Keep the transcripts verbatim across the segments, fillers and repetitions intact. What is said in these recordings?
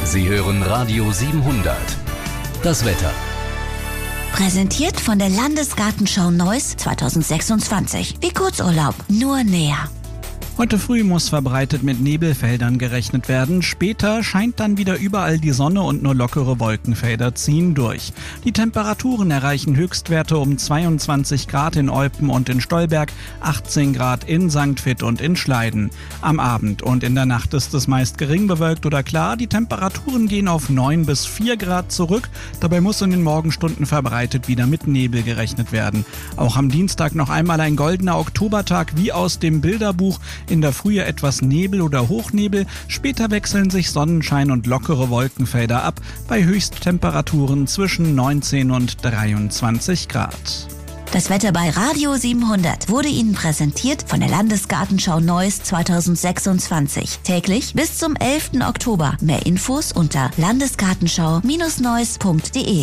Sie hören Radio siebenhundert. Das Wetter. Präsentiert von der Landesgartenschau Neuss zweitausendsechsundzwanzig. Wie Kurzurlaub, nur näher. Heute früh muss verbreitet mit Nebelfeldern gerechnet werden. Später scheint dann wieder überall die Sonne und nur lockere Wolkenfelder ziehen durch. Die Temperaturen erreichen Höchstwerte um zweiundzwanzig Grad in Eupen und in Stolberg, achtzehn Grad in Sankt Vith und in Schleiden. Am Abend und in der Nacht ist es meist gering bewölkt oder klar. Die Temperaturen gehen auf neun bis vier Grad zurück. Dabei muss in den Morgenstunden verbreitet wieder mit Nebel gerechnet werden. Auch am Dienstag noch einmal ein goldener Oktobertag wie aus dem Bilderbuch. In der Frühe etwas Nebel oder Hochnebel, später wechseln sich Sonnenschein und lockere Wolkenfelder ab, bei Höchsttemperaturen zwischen neunzehn und dreiundzwanzig Grad. Das Wetter bei Radio siebenhundert wurde Ihnen präsentiert von der Landesgartenschau Neuss zweitausendsechsundzwanzig. Täglich bis zum elften Oktober. Mehr Infos unter landesgartenschau Neuss punkt de.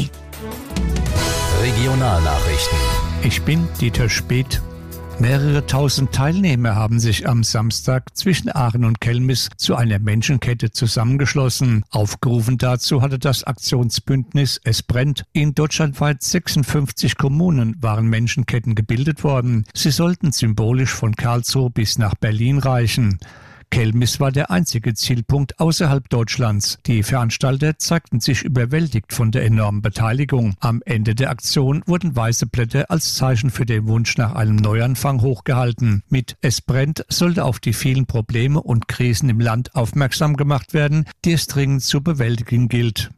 Regionalnachrichten. Ich bin Dieter Speth. Mehrere tausend Teilnehmer haben sich am Samstag zwischen Aachen und Kelmis zu einer Menschenkette zusammengeschlossen. Aufgerufen dazu hatte das Aktionsbündnis Es brennt. In deutschlandweit sechsundfünfzig Kommunen waren Menschenketten gebildet worden. Sie sollten symbolisch von Karlsruhe bis nach Berlin reichen. Kelmis war der einzige Zielpunkt außerhalb Deutschlands. Die Veranstalter zeigten sich überwältigt von der enormen Beteiligung. Am Ende der Aktion wurden weiße Blätter als Zeichen für den Wunsch nach einem Neuanfang hochgehalten. Mit Es brennt sollte auf die vielen Probleme und Krisen im Land aufmerksam gemacht werden, die es dringend zu bewältigen gilt.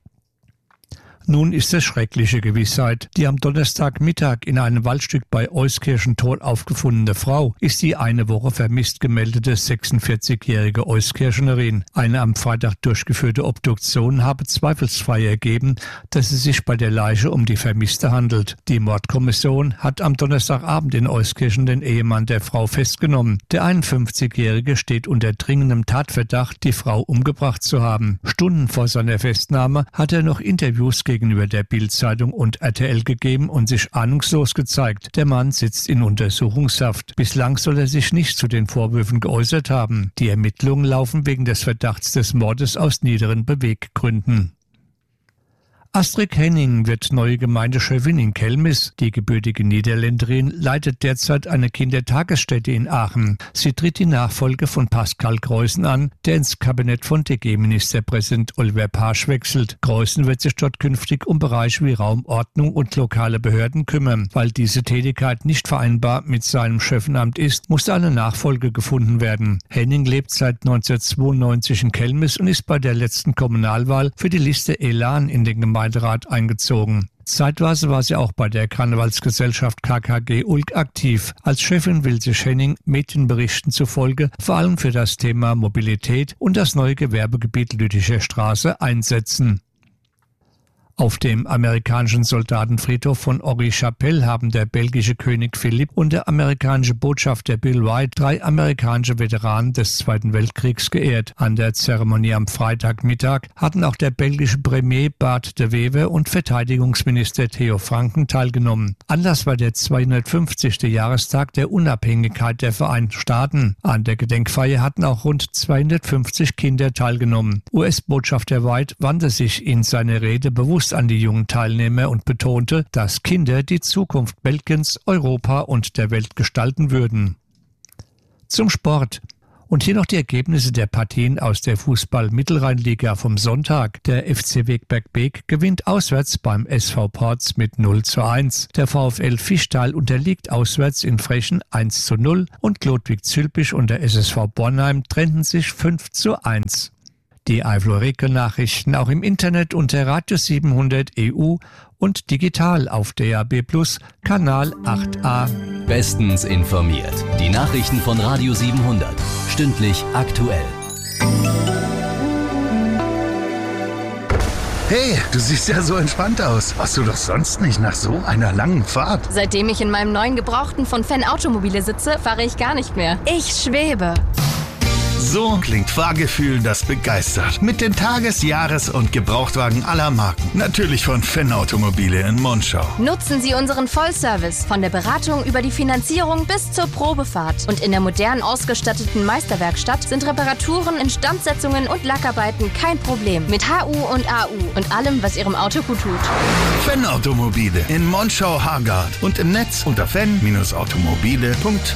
Nun ist es schreckliche Gewissheit. Die am Donnerstagmittag in einem Waldstück bei Euskirchen tot aufgefundene Frau ist die eine Woche vermisst gemeldete sechsundvierzigjährige Euskirchenerin. Eine am Freitag durchgeführte Obduktion habe zweifelsfrei ergeben, dass es sich bei der Leiche um die Vermisste handelt. Die Mordkommission hat am Donnerstagabend in Euskirchen den Ehemann der Frau festgenommen. Der einundfünfzigjährige steht unter dringendem Tatverdacht, die Frau umgebracht zu haben. Stunden vor seiner Festnahme hat er noch Interviews gegenüber der Bild-Zeitung und R T L gegeben und sich ahnungslos gezeigt. Der Mann sitzt in Untersuchungshaft. Bislang soll er sich nicht zu den Vorwürfen geäußert haben. Die Ermittlungen laufen wegen des Verdachts des Mordes aus niederen Beweggründen. Astrid Henning wird neue Gemeindechefin in Kelmis. Die gebürtige Niederländerin leitet derzeit eine Kindertagesstätte in Aachen. Sie tritt die Nachfolge von Pascal Greußen an, der ins Kabinett von D G-Ministerpräsident Oliver Pasch wechselt. Greußen wird sich dort künftig um Bereiche wie Raumordnung und lokale Behörden kümmern. Weil diese Tätigkeit nicht vereinbar mit seinem Chefenamt ist, musste eine Nachfolge gefunden werden. Henning lebt seit neunzehnhundertzweiundneunzig in Kelmis und ist bei der letzten Kommunalwahl für die Liste Elan in den Gemeinderat eingezogen. Zeitweise war sie auch bei der Karnevalsgesellschaft K K G Ulk aktiv. Als Chefin will sich Henning Medienberichten zufolge vor allem für das Thema Mobilität und das neue Gewerbegebiet Lütticher Straße einsetzen. Auf dem amerikanischen Soldatenfriedhof von Henri-Chapelle haben der belgische König Philipp und der amerikanische Botschafter Bill White drei amerikanische Veteranen des Zweiten Weltkriegs geehrt. An der Zeremonie am Freitagmittag hatten auch der belgische Premier Bart de Wever und Verteidigungsminister Theo Franken teilgenommen. Anlass war der zweihundertfünfzigste Jahrestag der Unabhängigkeit der Vereinigten Staaten. An der Gedenkfeier hatten auch rund zweihundertfünfzig Kinder teilgenommen. U S-Botschafter White wandte sich in seiner Rede bewusst an die jungen Teilnehmer und betonte, dass Kinder die Zukunft Belgiens, Europa und der Welt gestalten würden. Zum Sport. Und hier noch die Ergebnisse der Partien aus der Fußball-Mittelrheinliga vom Sonntag. Der F C Wegberg-Beek gewinnt auswärts beim S V Porz mit null zu eins. Der VfL Fischtal unterliegt auswärts in Frechen eins zu null und Klodwig-Zülpich und der S S V Bornheim trennten sich fünf zu eins. Die Eifel-Reke-Nachrichten auch im Internet unter Radio siebenhundert E U und digital auf D A B Plus, Kanal acht a. Bestens informiert. Die Nachrichten von Radio siebenhundert. Stündlich aktuell. Hey, du siehst ja so entspannt aus. Warst du doch sonst nicht nach so einer langen Fahrt? Seitdem ich in meinem neuen Gebrauchten von Fan Automobile sitze, fahre ich gar nicht mehr. Ich schwebe. So klingt Fahrgefühl, das begeistert. Mit den Tages-, Jahres- und Gebrauchtwagen aller Marken. Natürlich von Fenn Automobile in Monschau. Nutzen Sie unseren Vollservice von der Beratung über die Finanzierung bis zur Probefahrt. Und in der modern ausgestatteten Meisterwerkstatt sind Reparaturen, Instandsetzungen und Lackarbeiten kein Problem. Mit H U und A U und allem, was Ihrem Auto gut tut. Fenn Automobile in Monschau-Hargard und im Netz unter fenn Bindestrich automobile punkt